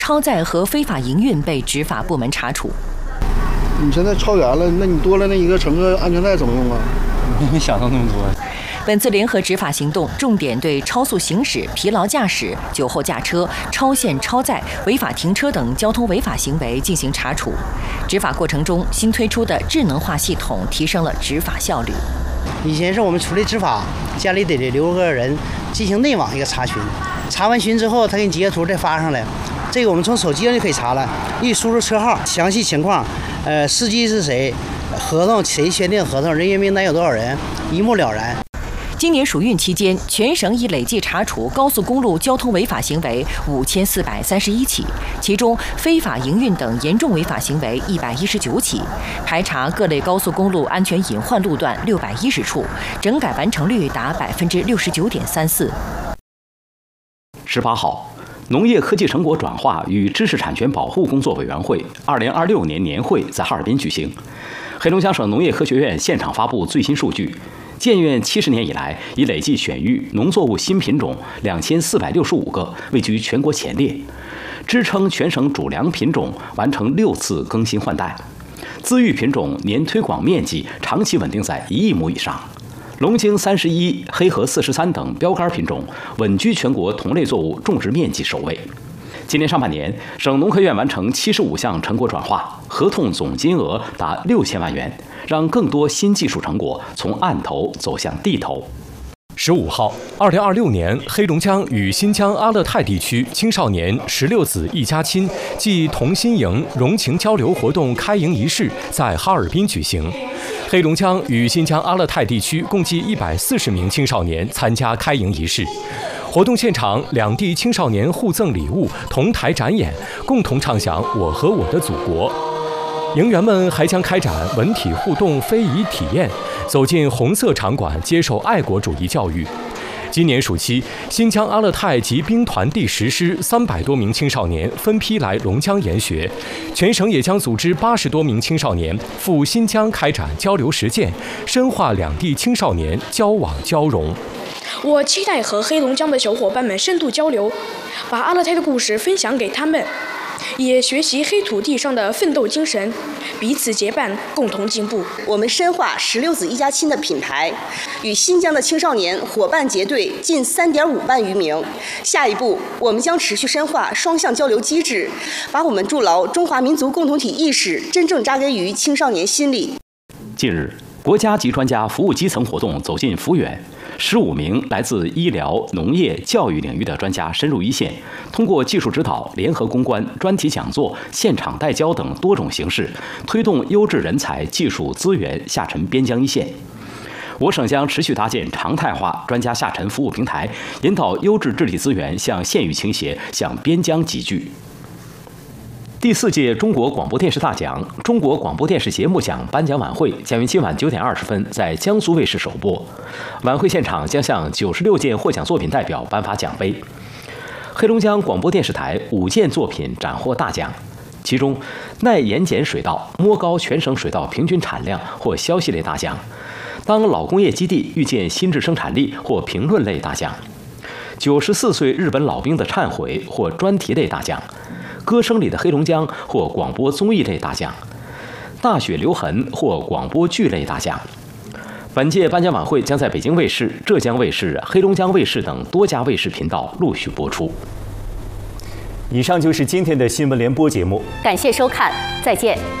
超载和非法营运被执法部门查处。 你现在超员了，那你多了那一个乘客安全带怎么用啊？ 没想到那么多。 本次联合执法行动重点对超速行驶、疲劳驾驶、酒后驾车、超限超载、违法停车等交通违法行为进行查处。执法过程中，新推出的智能化系统提升了执法效率。 以前是我们处理执法，家里得留个人进行内网一个查询，查完询之后，他给你截图再发上来。这个我们从手机上就可以查了，一输入车号、详细情况，司机是谁，合同谁签订合同，人员名单有多少人，一目了然。 今年暑运期间，全省已累计查处高速公路交通违法行为5431起，其中非法营运等严重违法行为119起，排查各类高速公路安全隐患路段610处，整改完成率达69.34%。 18号，农业科技成果转化与知识产权保护工作委员会2026年年会在哈尔滨举行。黑龙江省农业科学院现场发布最新数据。建院70年以来，已累计选育农作物新品种2465个，位居全国前列，支撑全省主粮品种完成6次更新换代，资育品种年推广面积长期稳定在1亿亩以上，龙精31、黑河43等标杆品种稳居全国同类作物种植面积首位。今年上半年，省农科院完成75项成果转化，合同总金额达6000万元，让更多新技术成果从案头走向地头。 15号，2026年黑龙江与新疆阿勒泰地区青少年16子一家亲暨同心营融情交流活动开营仪式在哈尔滨举行。黑龙江与新疆阿勒泰地区共计140名青少年参加开营仪式。活动现场，两地青少年互赠礼物，同台展演，共同唱响“我和我的祖国”。营员们还将开展文体互动非遗体验，走进红色场馆，接受爱国主义教育。今年暑期，新疆阿勒泰及兵团第10师300多名青少年分批来龙江研学，全省也将组织80多名青少年赴新疆开展交流实践，深化两地青少年交往交融。 我期待和黑龙江的小伙伴们深度交流，把阿勒泰的故事分享给他们，也学习黑土地上的奋斗精神，彼此结伴，共同进步。 我们深化16子一家亲的品牌，与新疆的青少年伙伴结对近3.5万余名。下一步，我们将持续深化双向交流机制，把我们筑牢中华民族共同体意识真正扎根于青少年心里。 近日，国家级专家服务基层活动走进抚远。15名来自医疗、农业、教育领域的专家深入一线，通过技术指导、联合攻关、专题讲座、现场带教等多种形式，推动优质人才、技术资源下沉边疆一线。我省将持续搭建常态化专家下沉服务平台，引导优质治理资源向县域倾斜，向边疆集聚。第4届中国广播电视大奖、中国广播电视节目奖颁奖晚会将于今晚9点20分在江苏卫视首播。晚会现场将向96件获奖作品代表颁发奖杯。黑龙江广播电视台5件作品斩获大奖，其中耐盐碱水稻摸高全省水稻平均产量获消息类大奖，当老工业基地预见新质生产力获评论类大奖，94岁日本老兵的忏悔获专题类大奖，歌声里的黑龙江获广播综艺类大奖，大雪留痕获广播剧类大奖。本届颁奖晚会将在北京卫视、浙江卫视、黑龙江卫视等多家卫视频道陆续播出。 以上就是今天的新闻联播节目， 感谢收看，再见。